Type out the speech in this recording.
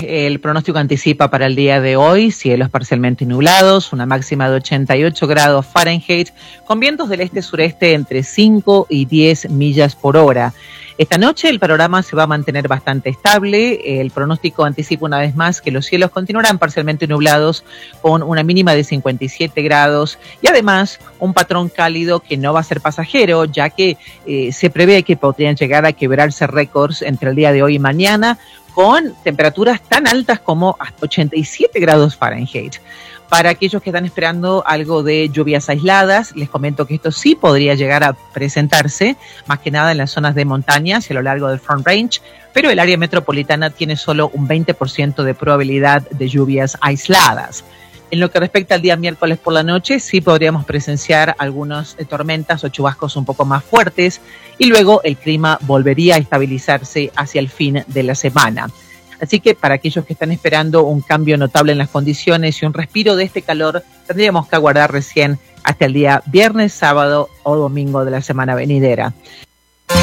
El pronóstico anticipa para el día de hoy cielos parcialmente nublados, una máxima de 88 grados Fahrenheit, con vientos del este-sureste entre 5 y 10 millas por hora. Esta noche el panorama se va a mantener bastante estable. El pronóstico anticipa una vez más que los cielos continuarán parcialmente nublados con una mínima de 57 grados y además un patrón cálido que no va a ser pasajero, ya que se prevé que podrían llegar a quebrarse récords entre el día de hoy y mañana con temperaturas tan altas como hasta 87 grados Fahrenheit. Para aquellos que están esperando algo de lluvias aisladas, les comento que esto sí podría llegar a presentarse, más que nada en las zonas de montañas y a lo largo del Front Range, pero el área metropolitana tiene solo un 20% de probabilidad de lluvias aisladas. En lo que respecta al día miércoles por la noche, sí podríamos presenciar algunas tormentas o chubascos un poco más fuertes y luego el clima volvería a estabilizarse hacia el fin de la semana. Así que para aquellos que están esperando un cambio notable en las condiciones y un respiro de este calor, tendríamos que aguardar recién hasta el día viernes, sábado o domingo de la semana venidera.